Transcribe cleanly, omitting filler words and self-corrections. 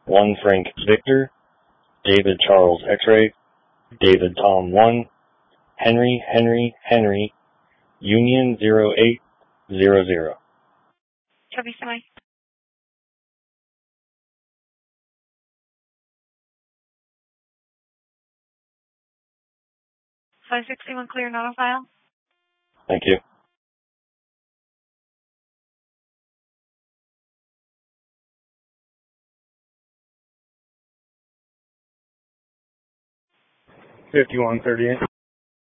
1 Frank Victor, David Charles X-Ray, David Tom 1, Henry Henry Henry, Union 0800. Copy, semi. 561 clear, not on file. Thank you. $51.38.